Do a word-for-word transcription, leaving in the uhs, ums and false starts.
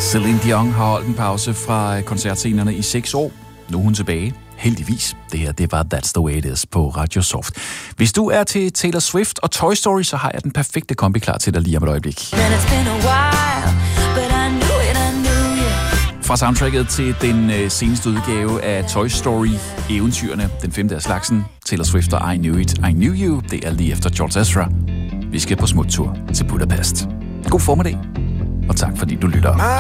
Celine Dion har holdt en pause fra koncertscenerne i seks år. Nu er hun tilbage. Heldigvis. Det her, det var That's the Way It Is på Radio Soft. Hvis du er til Taylor Swift og Toy Story, så har jeg den perfekte kombi klar til dig lige om et øjeblik. Fra soundtracket til den øh, seneste udgave af Toy Story Eventyrene, den femte af slagsen, Taylor Swift og I Knew It, I Knew You, det er lige efter George Ezra. Vi skal på smuttur til Budapest. God formiddag, og tak fordi du lytter.